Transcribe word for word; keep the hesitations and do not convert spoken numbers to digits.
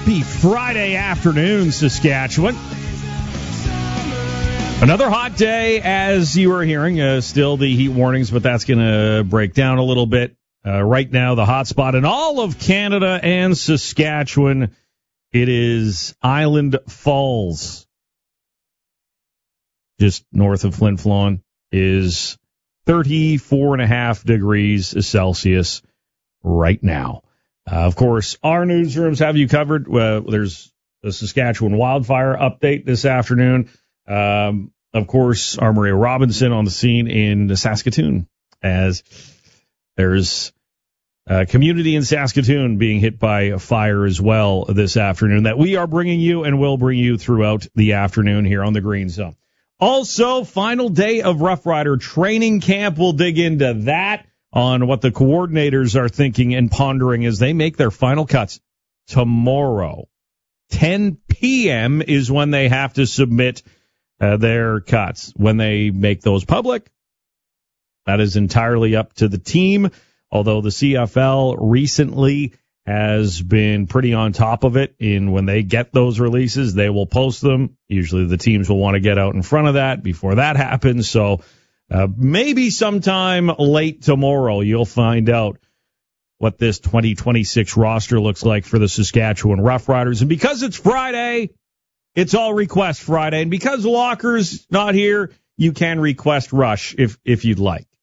Happy Friday afternoon, Saskatchewan. Another hot day, as you are hearing. Uh, still the heat warnings, but that's going to break down a little bit. Uh, right now, the hot spot in all of Canada and Saskatchewan, it is Island Falls. Just north of Flin Flon is thirty-four and a half degrees Celsius right now. Uh, of course, our newsrooms have you covered. Uh, there's a Saskatchewan wildfire update this afternoon. Um, of course, our Maria Robinson on the scene in Saskatoon, as there's a community in Saskatoon being hit by a fire as well this afternoon that we are bringing you and will bring you throughout the afternoon here on the Green Zone. Also, final day of Rough Rider training camp. We'll dig into that, on what the coordinators are thinking and pondering as they make their final cuts tomorrow. ten p.m. is when they have to submit uh, their cuts. When they make those public, that is entirely up to the team, although the C F L recently has been pretty on top of it. In when they get those releases, they will post them. Usually the teams will want to get out in front of that before that happens, so Uh, maybe sometime late tomorrow you'll find out what this twenty twenty-six roster looks like for the Saskatchewan Roughriders. And because it's Friday, it's all Request Friday. And because Locker's not here, you can request Rush if if you'd like.